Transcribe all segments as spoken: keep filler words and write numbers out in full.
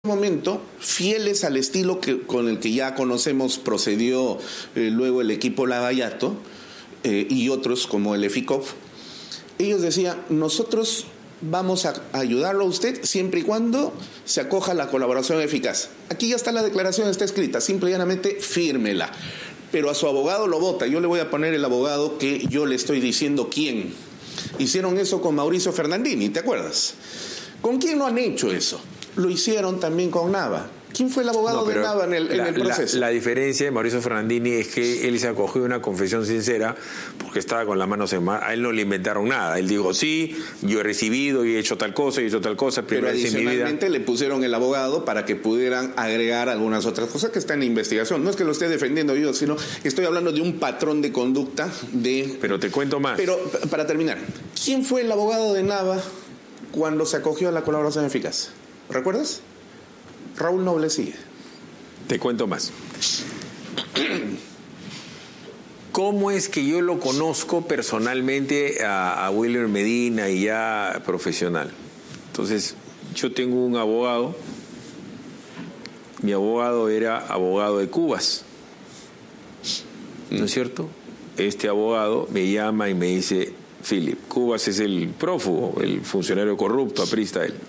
momento, fieles al estilo que, con el que ya conocemos, procedió eh, luego el equipo Lavallato eh, y otros como el EFICOF, ellos decían, nosotros vamos a ayudarlo a usted siempre y cuando se acoja a la colaboración eficaz. Aquí ya está la declaración, está escrita, simple y llanamente fírmela. Pero a su abogado lo vota. Yo le voy a poner el abogado que yo le estoy diciendo quién. Hicieron eso con Mauricio Fernandini, ¿te acuerdas? ¿Con quién no han hecho eso? Lo hicieron también con Nava. ¿Quién fue el abogado no, de Nava en el, la, en el proceso? La, la diferencia de Mauricio Fernandini es que él se acogió a una confesión sincera porque estaba con las manos en mano. A él no le inventaron nada. Él dijo, sí, yo he recibido y he hecho tal cosa y he hecho tal cosa. Pero adicionalmente le pusieron el abogado para que pudieran agregar algunas otras cosas que están en investigación. No es que lo esté defendiendo yo, sino que estoy hablando de un patrón de conducta de... Pero te cuento más. Pero, para terminar, ¿quién fue el abogado de Nava cuando se acogió a la colaboración eficaz? ¿Recuerdas? Raúl Noblecilla. Te cuento más. ¿Cómo es que yo lo conozco personalmente a, a Wilber Medina y ya profesional? Entonces, yo tengo un abogado. Mi abogado era abogado de Cubas. ¿No es cierto? Este abogado me llama y me dice, Philip, Cubas es el prófugo, el funcionario corrupto, aprista él.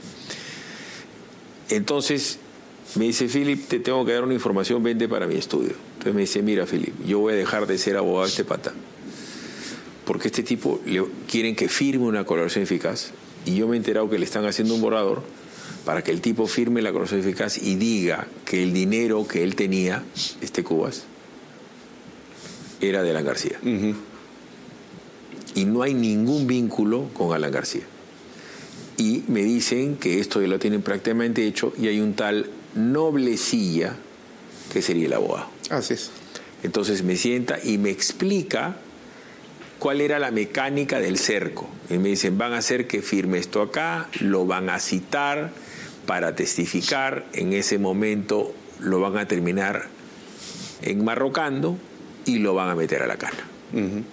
Entonces me dice, Philip, te tengo que dar una información, vente para mi estudio. Entonces me dice, mira, Philip, yo voy a dejar de ser abogado de este pata, porque este tipo le quieren que firme una colaboración eficaz, y yo me he enterado que le están haciendo un borrador para que el tipo firme la colaboración eficaz y diga que el dinero que él tenía, este Cubas, era de Alan García. Uh-huh. Y no hay ningún vínculo con Alan García. Y me dicen que esto ya lo tienen prácticamente hecho y hay un tal Noblecilla que sería el abogado. Así es. Entonces me sienta y me explica cuál era la mecánica del cerco. Y me dicen, van a hacer que firme esto acá, lo van a citar para testificar, en ese momento lo van a terminar enmarrocando y lo van a meter a la cana. Uh-huh.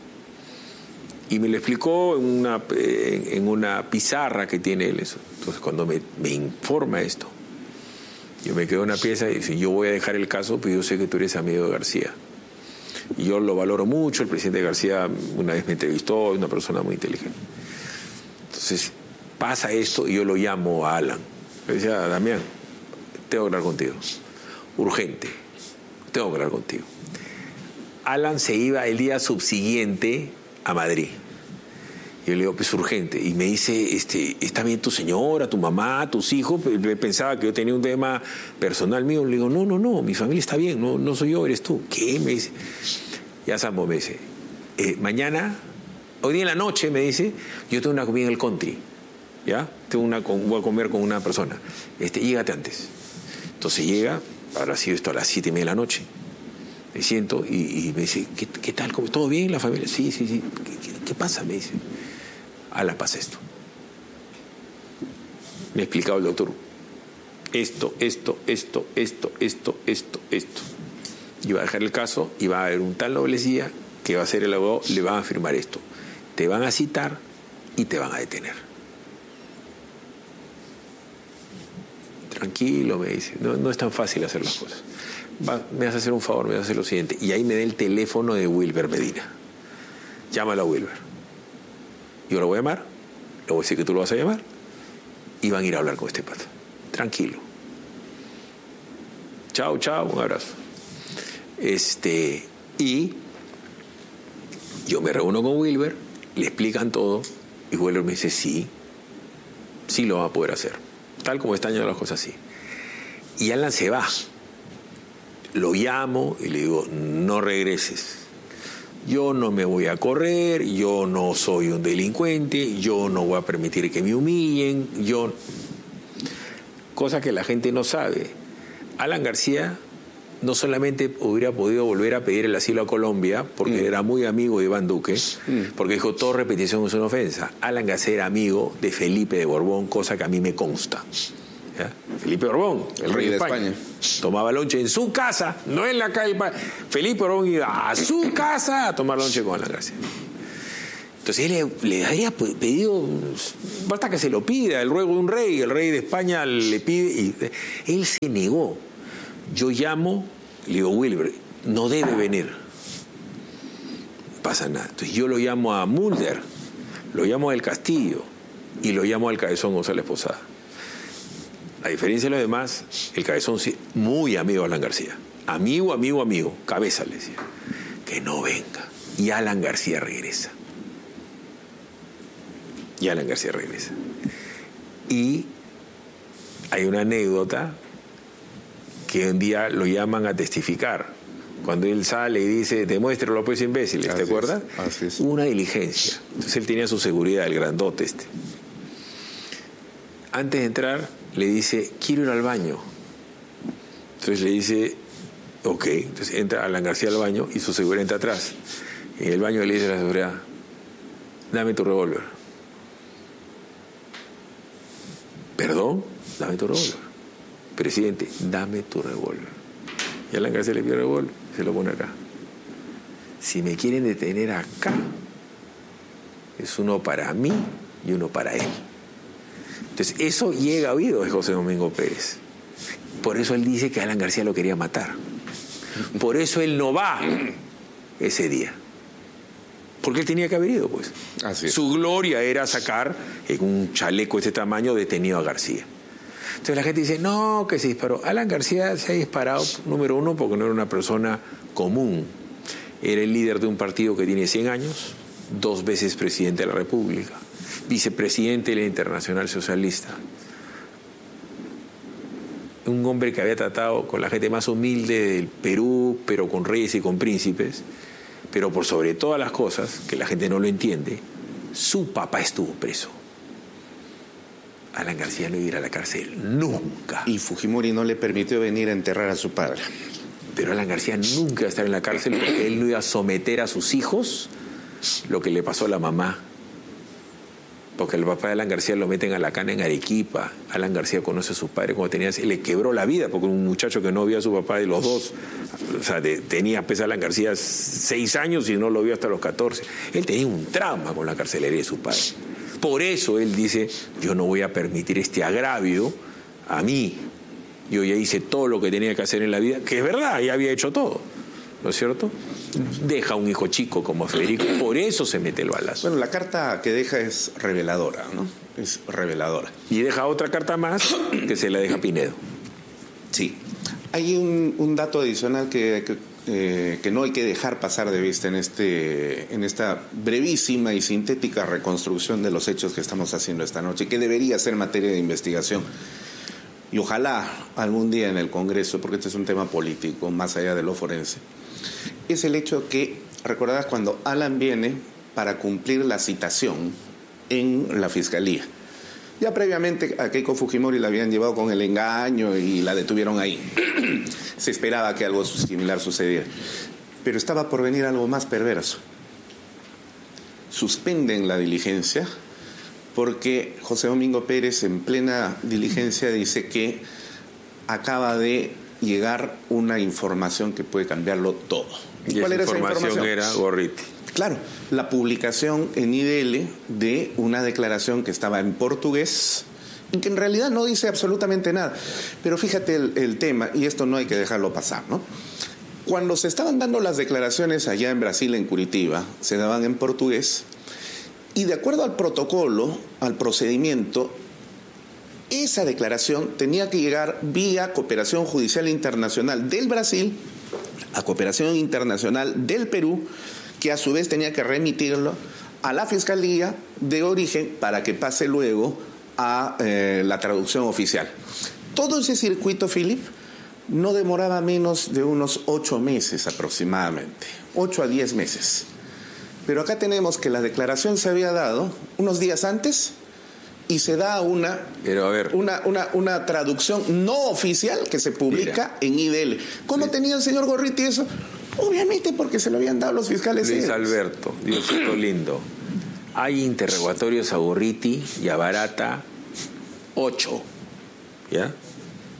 Y me lo explicó en una, en una pizarra que tiene él eso. Entonces cuando me, me informa esto, yo me quedo en una pieza y dice, yo voy a dejar el caso, pero yo sé que tú eres amigo de García. Y yo lo valoro mucho, el presidente García una vez me entrevistó, es una persona muy inteligente. Entonces pasa esto y yo lo llamo a Alan. Le decía, Damián, tengo que hablar contigo. Urgente, tengo que hablar contigo. Alan se iba el día subsiguiente a Madrid. Y yo le digo, pues urgente. Y me dice, este, ¿está bien tu señora, tu mamá, tus hijos? Pensaba que yo tenía un tema personal mío. Le digo, no, no, no, mi familia está bien, no, no soy yo, eres tú. ¿Qué? Me dice, ya Sambo, me dice, eh, mañana, hoy día en la noche, me dice, yo tengo una comida en el country, ¿ya? Tengo una, voy a comer con una persona. Este, llégate antes. Entonces llega, ahora sí, esto a las siete y media de la noche. Me siento y, y me dice, ¿qué, qué tal? ¿Todo bien la familia? Sí, sí, sí. ¿Qué, qué, qué pasa? Me dice. Ala, pasa esto. Me ha explicado el doctor. Esto, esto, esto, esto, esto, esto, esto. Y va a dejar el caso y va a haber un tal Noblecilla que va a ser el abogado, le van a firmar esto. Te van a citar y te van a detener. Tranquilo, me dice. No, no es tan fácil hacer las cosas. Va, me vas a hacer un favor, me vas a hacer lo siguiente. Y ahí me da el teléfono de Wilber Medina. Llámalo a Wilber. Yo lo voy a llamar, le voy a decir que tú lo vas a llamar y van a ir a hablar con este pata. Tranquilo. Chao, chao, un abrazo. Este, y yo me reúno con Wilber, le explican todo y Wilber me dice, sí, sí lo va a poder hacer. Tal como están yendo las cosas, así. Y Alan se va. Lo llamo y le digo, no regreses. Yo no me voy a correr, yo no soy un delincuente, yo no voy a permitir que me humillen, yo... Cosa que la gente no sabe. Alan García no solamente hubiera podido volver a pedir el asilo a Colombia, porque mm. era muy amigo de Iván Duque, mm. porque dijo, toda repetición es una ofensa. Alan García era amigo de Felipe de Borbón, cosa que a mí me consta. ¿Ya? Felipe Borbón, el rey de España. España. Tomaba lonche en su casa, no en la calle. Felipe Borbón iba a su casa a tomar lonche con Alan García. Entonces él le, le había pedido, basta que se lo pida, el ruego de un rey, el rey de España le pide, y él se negó. Yo llamo, le digo, Wilber, no debe venir. No pasa nada. Entonces yo lo llamo a Mulder, lo llamo a del Castillo y lo llamo al Cabezón González Posada. A diferencia de los demás, el Cabezón sí, muy amigo de Alan García. Amigo, amigo, amigo. Cabeza le decía. Que no venga. Y Alan García regresa. Y Alan García regresa. Y hay una anécdota que un día lo llaman a testificar. Cuando él sale y dice, demuéstralo pues, imbéciles, ¿te acuerdas? Así es. Una diligencia. Entonces él tenía su seguridad, el grandote este. Antes de entrar, le dice, quiero ir al baño. Entonces le dice, ok. Entonces entra Alan García al baño y su seguridad entra atrás. En el baño le dice a la seguridad, dame tu revólver. ¿Perdón? Dame tu revólver. Presidente, dame tu revólver. Y Alan García le pide el revólver, se lo pone acá. Si me quieren detener acá, es uno para mí y uno para él. Entonces, eso llega a oídos de José Domingo Pérez. Por eso él dice que Alan García lo quería matar. Por eso él no va ese día. Porque él tenía que haber ido, pues. Así es. Su gloria era sacar en un chaleco de este tamaño detenido a García. Entonces la gente dice, no, que se disparó. Alan García se ha disparado, número uno, porque no era una persona común. Era el líder de un partido que tiene cien años, dos veces presidente de la República, vicepresidente de la Internacional Socialista. Un hombre que había tratado con la gente más humilde del Perú, pero con reyes y con príncipes. Pero por sobre todas las cosas, que la gente no lo entiende, su papá estuvo preso. Alan García no iba a ir a la cárcel nunca. Y Fujimori no le permitió venir a enterrar a su padre. Pero Alan García nunca iba a estar en la cárcel porque él no iba a someter a sus hijos lo que le pasó a la mamá. Porque el papá de Alan García lo meten a la cana en Arequipa. Alan García conoce a su padre cuando tenía... Le quebró la vida porque un muchacho que no vio a su papá de los dos... O sea, de, tenía, pues, Alan García seis años y no lo vio hasta los catorce. Él tenía un trauma con la carcelería de su padre. Por eso él dice, yo no voy a permitir este agravio a mí. Yo ya hice todo lo que tenía que hacer en la vida, que es verdad, ya había hecho todo. ¿No es cierto? Deja un hijo chico como Federico, por eso se mete el balazo. Bueno, la carta que deja es reveladora, ¿no? Es reveladora. Y deja otra carta más que se la deja Pinedo. Sí. Hay un, un dato adicional que, que, eh, que no hay que dejar pasar de vista en, este, en esta brevísima y sintética reconstrucción de los hechos que estamos haciendo esta noche, que debería ser materia de investigación. Y ojalá algún día en el Congreso, porque este es un tema político, más allá de lo forense, es el hecho que, recordarás cuando Alan viene para cumplir la citación en la Fiscalía. Ya previamente a Keiko Fujimori la habían llevado con el engaño y la detuvieron ahí. Se esperaba que algo similar sucediera. Pero estaba por venir algo más perverso. Suspenden la diligencia porque José Domingo Pérez, en plena diligencia, dice que acaba de llegar una información que puede cambiarlo todo. ¿Y cuál era esa información? Era Gorriti. Claro, la publicación en I D L de una declaración que estaba en portugués, que en realidad no dice absolutamente nada. Pero fíjate el, el tema, y esto no hay que dejarlo pasar, ¿no? Cuando se estaban dando las declaraciones allá en Brasil, en Curitiba, se daban en portugués, y de acuerdo al protocolo, al procedimiento, esa declaración tenía que llegar vía Cooperación Judicial Internacional del Brasil a Cooperación Internacional del Perú, que a su vez tenía que remitirlo a la Fiscalía de origen para que pase luego a eh, la traducción oficial. Todo ese circuito, Philip, no demoraba menos de unos ocho meses aproximadamente, ocho a diez meses. Pero acá tenemos que la declaración se había dado unos días antes y se da una, Pero a ver. una, una, una traducción no oficial que se publica Mira. en I D L. ¿Cómo sí. tenía el señor Gorriti eso? Obviamente porque se lo habían dado los fiscales. Luis Alberto, Diosito lindo. Hay interrogatorios a Gorriti y a Barata ocho, ¿ya?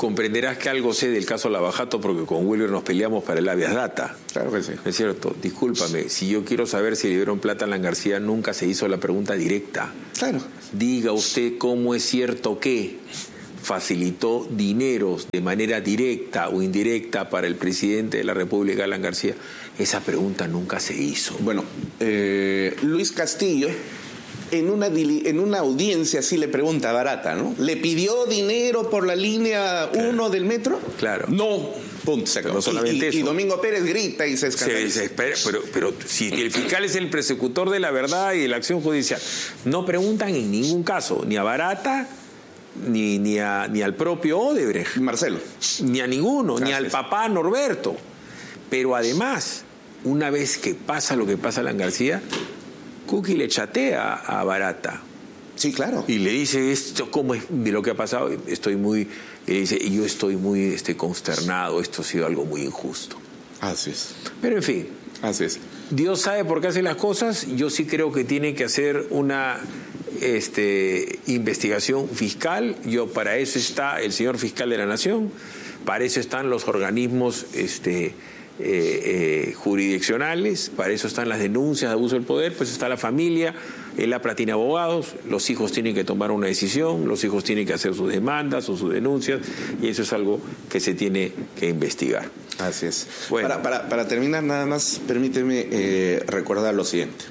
comprenderás que algo sé del caso Lavajato porque con Wilber nos peleamos para el habeas data. Claro que sí. Es cierto, discúlpame, si yo quiero saber si le dieron plata a Alan García, nunca se hizo la pregunta directa. Claro. Diga usted cómo es cierto que facilitó dineros de manera directa o indirecta para el presidente de la República, Alan García. Esa pregunta nunca se hizo. Bueno, eh, Luis Castillo, en una, en una audiencia sí le pregunta a Barata, ¿no? ¿Le pidió dinero por la línea uno claro. del metro? Claro. No. Punto, se acabó. No solamente y, eso. Y Domingo Pérez grita y se escandaliza. Se desespera, pero, pero si el fiscal es el persecutor de la verdad y de la acción judicial, no preguntan en ningún caso, ni a Barata, ni, ni, a, ni al propio Odebrecht. Marcelo. Ni a ninguno, Gracias. Ni al papá Norberto. Pero además, una vez que pasa lo que pasa a Alan García, Cookie le chatea a Barata. Sí, claro. Y le dice, esto cómo es de lo que ha pasado, estoy muy, y dice, yo estoy muy este, consternado, esto ha sido algo muy injusto. Así es. Pero en fin. Así es. Dios sabe por qué hace las cosas, yo sí creo que tiene que hacer una este, investigación fiscal, yo para eso está el señor fiscal de la Nación, para eso están los organismos este, Eh, eh, jurisdiccionales, para eso están las denuncias de abuso del poder, pues está la familia, el APRA tiene abogados, los hijos tienen que tomar una decisión, los hijos tienen que hacer sus demandas o sus denuncias, y eso es algo que se tiene que investigar. Así es. Bueno. Para, para, para terminar, nada más, permíteme eh, recordar lo siguiente.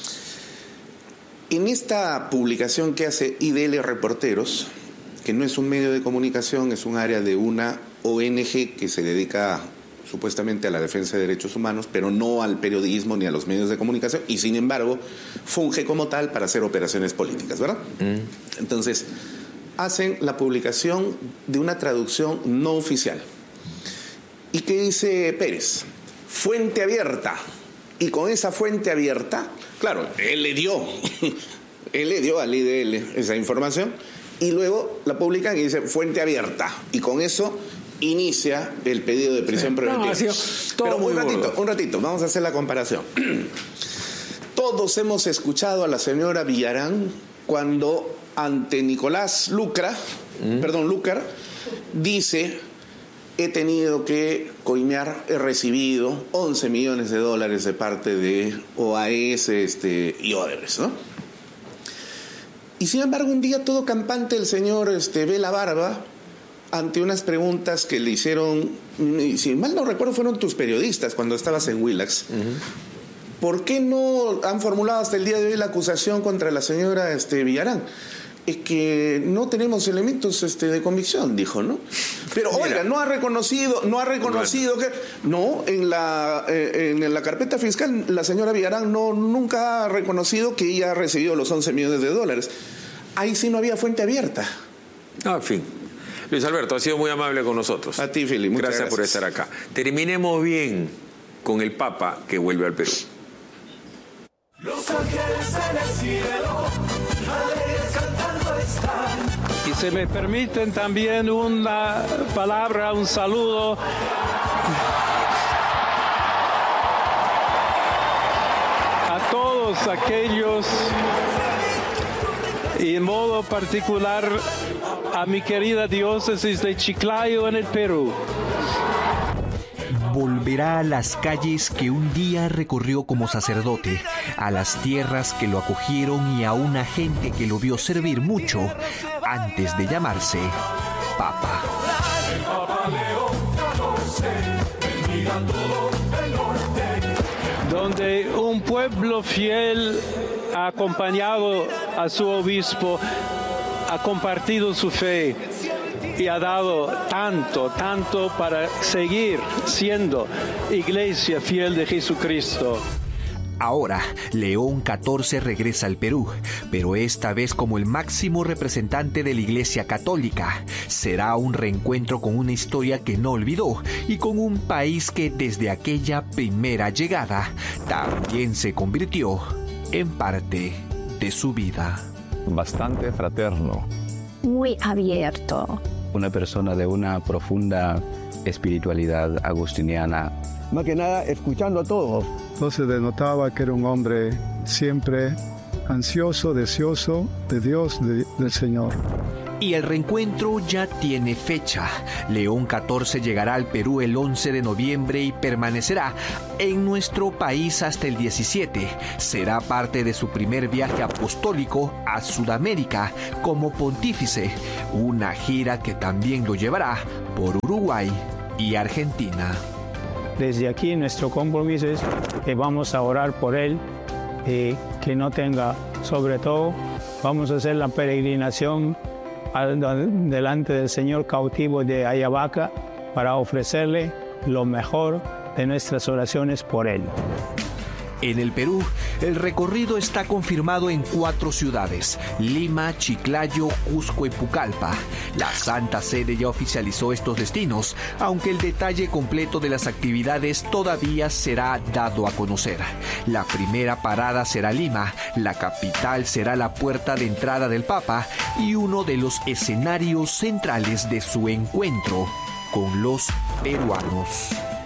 En esta publicación que hace I D L Reporteros, que no es un medio de comunicación, es un área de una O N G que se dedica a supuestamente a la defensa de derechos humanos, pero no al periodismo ni a los medios de comunicación, y sin embargo funge como tal para hacer operaciones políticas, ¿verdad? Mm. Entonces, hacen la publicación de una traducción no oficial. ¿Y qué dice Pérez? Fuente abierta. Y con esa fuente abierta, claro, él le dio, él le dio al I D L esa información, y luego la publican y dice fuente abierta. Y con eso inicia el pedido de prisión preventiva. No, ha sido todo Pero un ratito, burdo. un ratito, vamos a hacer la comparación. Todos hemos escuchado a la señora Villarán cuando ante Nicolás Lucra, mm. perdón, Lucar, dice, he tenido que coimear, he recibido once millones de dólares de parte de O A S este, y Odebrecht, ¿no? Y sin embargo, un día todo campante el señor este, Vela Barba, ante unas preguntas que le hicieron, si mal no recuerdo, fueron tus periodistas cuando estabas en Willax. Uh-huh. ¿Por qué no han formulado hasta el día de hoy la acusación contra la señora este, Villarán? Es que no tenemos elementos este, de convicción, dijo, ¿no? Pero Mira, oiga, no ha reconocido, no ha reconocido bueno. que no en la eh, en la carpeta fiscal la señora Villarán no nunca ha reconocido que ella ha recibido los once millones de dólares. Ahí sí no había fuente abierta. Ah, en fin. Luis Alberto, ha sido muy amable con nosotros. A ti, Fili, muchas gracias. Gracias por estar acá. Terminemos bien con el Papa que vuelve al Perú. Los ángeles en el cielo, alegres cantando están. Y se me permiten también una palabra, un saludo a todos aquellos, y en modo particular a mi querida diócesis de Chiclayo en el Perú. Volverá a las calles que un día recorrió como sacerdote, a las tierras que lo acogieron y a una gente que lo vio servir mucho antes de llamarse Papa. Donde un pueblo fiel ha acompañado a su obispo, ha compartido su fe y ha dado tanto, tanto para seguir siendo iglesia fiel de Jesucristo. Ahora, León catorce regresa al Perú, pero esta vez como el máximo representante de la Iglesia Católica. Será un reencuentro con una historia que no olvidó y con un país que desde aquella primera llegada también se convirtió en parte de su vida. Bastante fraterno. Muy abierto. Una persona de una profunda espiritualidad agustiniana. Más que nada, escuchando a todos. Entonces denotaba que era un hombre siempre ansioso, deseoso de Dios, de, del Señor. Y el reencuentro ya tiene fecha. León catorce llegará al Perú el once de noviembre y permanecerá en nuestro país hasta el diecisiete. Será parte de su primer viaje apostólico a Sudamérica como pontífice, una gira que también lo llevará por Uruguay y Argentina. Desde aquí nuestro compromiso es que vamos a orar por él, eh, que no tenga, sobre todo, vamos a hacer la peregrinación delante del Señor cautivo de Ayabaca para ofrecerle lo mejor de nuestras oraciones por él. En el Perú, el recorrido está confirmado en cuatro ciudades: Lima, Chiclayo, Cusco y Pucallpa. La Santa Sede ya oficializó estos destinos, aunque el detalle completo de las actividades todavía será dado a conocer. La primera parada será Lima, la capital será la puerta de entrada del Papa y uno de los escenarios centrales de su encuentro con los peruanos.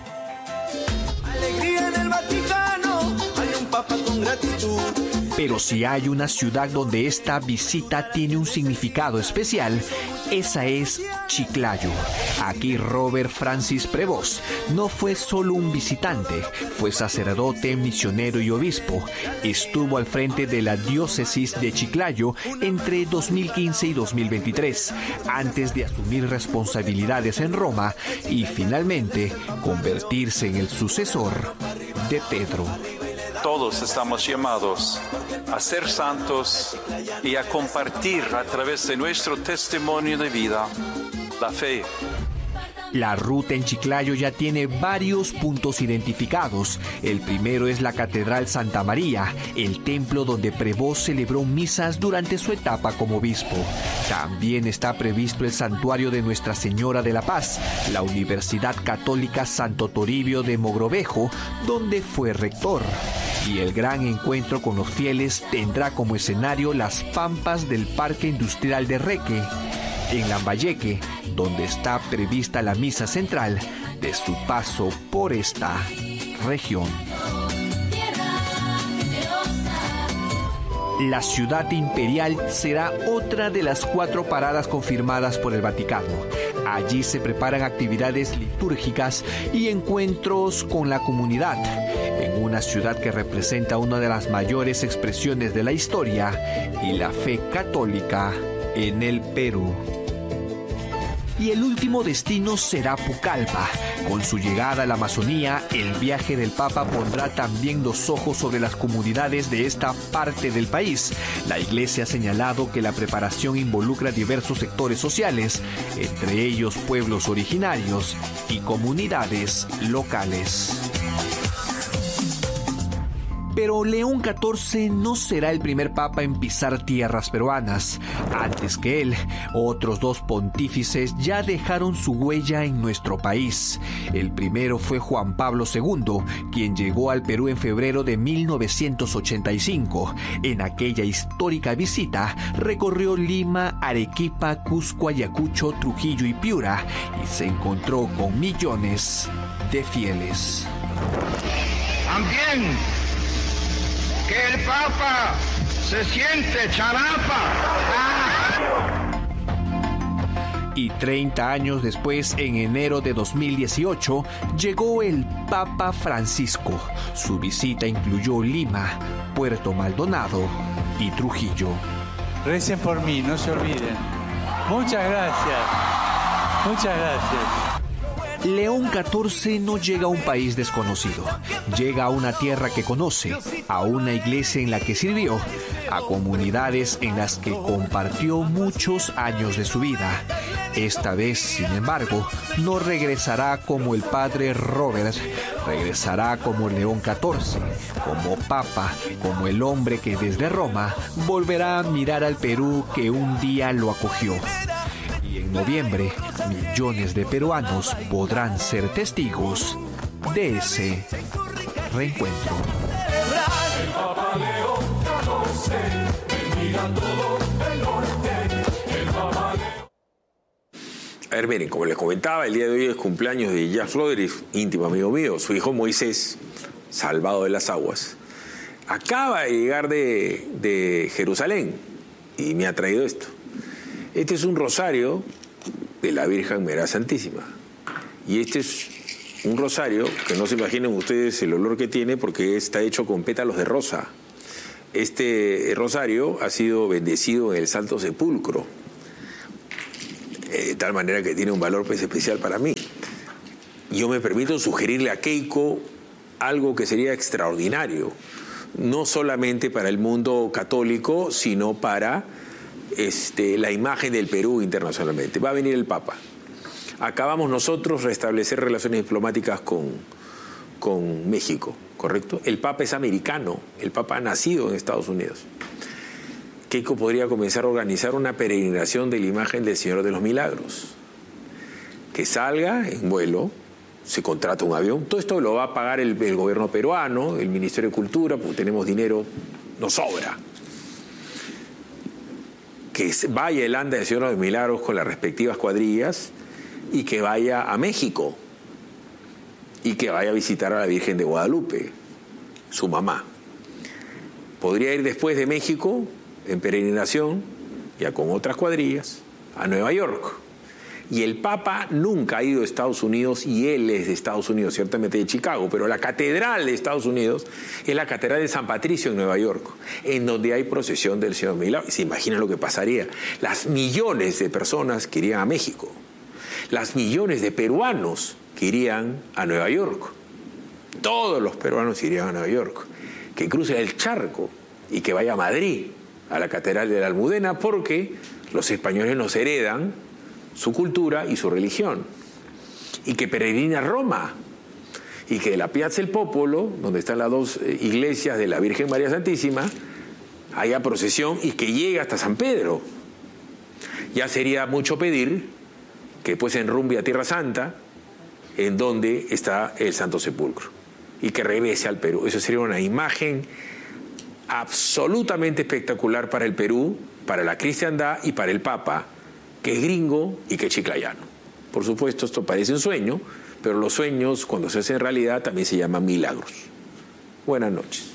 Pero si hay una ciudad donde esta visita tiene un significado especial, esa es Chiclayo. Aquí Robert Francis Prevost no fue solo un visitante, fue sacerdote, misionero y obispo. Estuvo al frente de la diócesis de Chiclayo entre dos mil quince y dos mil veintitrés, antes de asumir responsabilidades en Roma y finalmente convertirse en el sucesor de Pedro. Todos estamos llamados a ser santos y a compartir a través de nuestro testimonio de vida la fe. La ruta en Chiclayo ya tiene varios puntos identificados. El primero es la Catedral Santa María, el templo donde Prevost celebró misas durante su etapa como obispo. También está previsto el santuario de Nuestra Señora de la Paz, la Universidad Católica Santo Toribio de Mogrovejo, donde fue rector. Y el gran encuentro con los fieles tendrá como escenario las pampas del Parque Industrial de Reque, en Lambayeque, donde está prevista la misa central de su paso por esta región. La ciudad imperial será otra de las cuatro paradas confirmadas por el Vaticano. Allí se preparan actividades litúrgicas y encuentros con la comunidad, en una ciudad que representa una de las mayores expresiones de la historia y la fe católica en el Perú. Y el último destino será Pucallpa. Con su llegada a la Amazonía, el viaje del Papa pondrá también los ojos sobre las comunidades de esta parte del país. La Iglesia ha señalado que la preparación involucra diversos sectores sociales, entre ellos pueblos originarios y comunidades locales. Pero León catorce no será el primer papa en pisar tierras peruanas. Antes que él, otros dos pontífices ya dejaron su huella en nuestro país. El primero fue Juan Pablo segundo, quien llegó al Perú en febrero de mil novecientos ochenta y cinco. En aquella histórica visita, recorrió Lima, Arequipa, Cusco, Ayacucho, Trujillo y Piura, y se encontró con millones de fieles. También que el Papa se siente charapa. Y treinta años después, en enero de dos mil dieciocho, llegó el Papa Francisco. Su visita incluyó Lima, Puerto Maldonado y Trujillo. Recen por mí, no se olviden. Muchas gracias. Muchas gracias. León catorce no llega a un país desconocido, llega a una tierra que conoce, a una iglesia en la que sirvió, a comunidades en las que compartió muchos años de su vida. Esta vez, sin embargo, no regresará como el padre Robert, regresará como León catorce, como papa, como el hombre que desde Roma volverá a mirar al Perú que un día lo acogió. En noviembre, millones de peruanos podrán ser testigos de ese reencuentro. El Papa León catorce, bendiga todo el norte. El Papa León. A ver, miren, como les comentaba, el día de hoy es cumpleaños de Jack Rodríguez, íntimo amigo mío, su hijo Moisés, salvado de las aguas. Acaba de llegar de, de Jerusalén y me ha traído esto. Este es un rosario de la Virgen María Santísima. Y este es un rosario que no se imaginen ustedes el olor que tiene porque está hecho con pétalos de rosa. Este rosario ha sido bendecido en el Santo Sepulcro, de tal manera que tiene un valor pues, especial para mí. Yo me permito sugerirle a Keiko algo que sería extraordinario, no solamente para el mundo católico, sino para este, la imagen del Perú internacionalmente. Va a venir el Papa. Acabamos nosotros restablecer relaciones diplomáticas con, con México, ¿correcto? El Papa es americano, el Papa ha nacido en Estados Unidos. Keiko podría comenzar a organizar una peregrinación de la imagen del Señor de los Milagros. Que salga en vuelo, se contrata un avión, todo esto lo va a pagar el, el gobierno peruano, el Ministerio de Cultura, porque tenemos dinero, nos sobra. Que vaya el anda del Señor de los Milagros con las respectivas cuadrillas y que vaya a México y que vaya a visitar a la Virgen de Guadalupe, su mamá. Podría ir después de México en peregrinación, ya con otras cuadrillas, a Nueva York. Y el Papa nunca ha ido a Estados Unidos, y él es de Estados Unidos, ciertamente de Chicago, pero la catedral de Estados Unidos es la Catedral de San Patricio en Nueva York, en donde hay procesión del Señor Milagro. Se imagina lo que pasaría. Las millones de personas que irían a México, las millones de peruanos que irían a Nueva York, todos los peruanos irían a Nueva York, que crucen el charco y que vaya a Madrid, a la Catedral de la Almudena, porque los españoles nos heredan su cultura y su religión, y que peregrine a Roma, y que de la Piazza del Popolo, donde están las dos iglesias de la Virgen María Santísima, haya procesión y que llegue hasta San Pedro. Ya sería mucho pedir que pues enrumbe a Tierra Santa, en donde está el Santo Sepulcro, y que regrese al Perú. Eso sería una imagen absolutamente espectacular para el Perú, para la cristiandad y para el Papa, que es gringo y que es chiclayano. Por supuesto, esto parece un sueño, pero los sueños, cuando se hacen realidad, también se llaman milagros. Buenas noches.